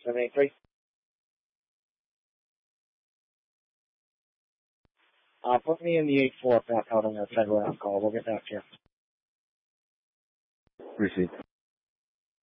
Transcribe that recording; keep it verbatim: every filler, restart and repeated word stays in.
seven eight three. Uh, put me in the eight four back out on the federal call. We'll get back to you. Received.